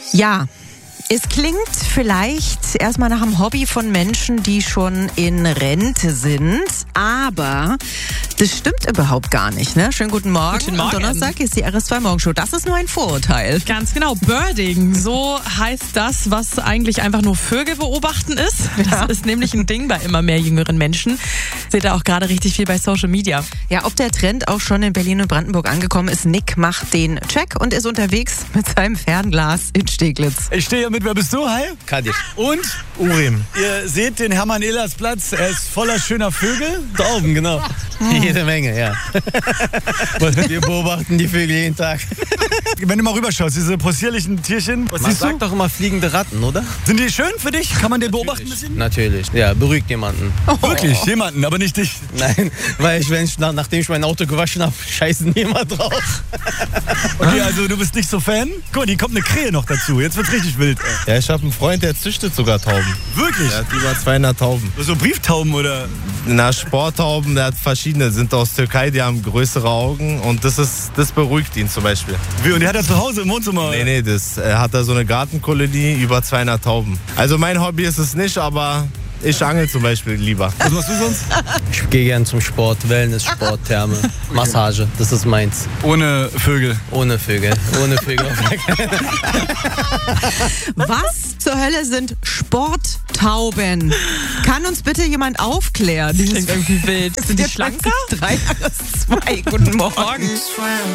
Ja, es klingt vielleicht erstmal nach einem Hobby von Menschen, die schon in Rente sind, aber das stimmt überhaupt gar nicht, ne? Schönen guten Morgen. Guten Morgen. Am Donnerstag ist die RS2 Morgenshow. Das ist nur ein Vorurteil. Ganz genau, Birding, so heißt das, was eigentlich einfach nur Vögel beobachten ist. Das ist nämlich ein Ding bei immer mehr jüngeren Menschen. Seht ihr auch gerade richtig viel bei Social Media. Ja, ob der Trend auch schon in Berlin und Brandenburg angekommen ist, Nick macht den Check und ist unterwegs mit seinem Fernglas in Steglitz. Ich stehe hier mit, wer bist du? Hi. Kadir. Und? Urim. Ihr seht den Hermann-Ehlers-Platz, er ist voller schöner Vögel. Tauben, genau. Jede Menge, ja. Wir beobachten die Vögel jeden Tag. Wenn du mal rüberschaust, diese possierlichen Tierchen, was Man siehst du? sagt doch immer fliegende Ratten, oder? Sind die schön für dich? Kann man den beobachten ein bisschen? Natürlich. Ja, beruhigt jemanden. Wirklich, jemanden, aber nicht dich. Nein, weil nachdem ich mein Auto gewaschen habe, scheißen niemand drauf. Okay, also du bist nicht so Fan? Guck mal, hier kommt eine Krähe noch dazu. Jetzt wird's richtig wild. Ja, ich habe einen Freund, der züchtet sogar Tauben. Wirklich? Der hat über 200 Tauben. So Brieftauben oder? Na, Sporttauben, der hat verschiedene, sind aus Türkei, die haben größere Augen und das beruhigt ihn zum Beispiel. Wie, und die hat er zu Hause im Wohnzimmer? Nee, das hat er so eine Gartenkolonie, über 200 Tauben. Also mein Hobby ist es nicht, aber ich angel zum Beispiel lieber. Was machst du sonst? Ich gehe gern zum Sport, Wellness, Sport, Therme, Massage. Das ist meins. Ohne Vögel. Ohne Vögel. Ohne Vögel. Was zur Hölle sind Sporttauben? Kann uns bitte jemand aufklären? Klingt irgendwie wild. Sind die schlanker? 3 aus 2. Guten Morgen.